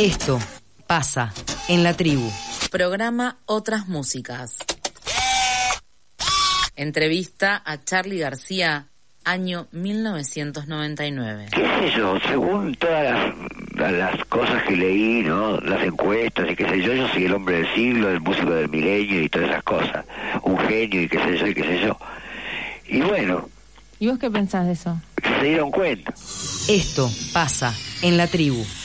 Esto pasa en la tribu. Programa Otras Músicas. Entrevista a Charly García, año 1999. ¿Qué sé yo? Según todas las cosas que leí, ¿no? Las encuestas y qué sé yo soy el hombre del siglo, el músico del milenio y todas esas cosas. Un genio y qué sé yo y qué sé yo. Y bueno. ¿Y vos qué pensás de eso? Que se dieron cuenta. Esto pasa en la tribu.